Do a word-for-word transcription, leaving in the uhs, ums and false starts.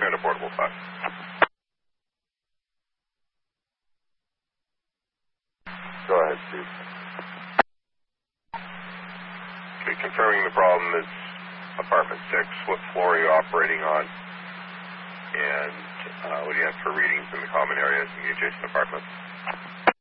and a portable five. Go ahead, Steve. Okay, confirming the problem is apartment six. What floor are you operating on? And uh, what do you have for readings in the common areas in the adjacent apartments?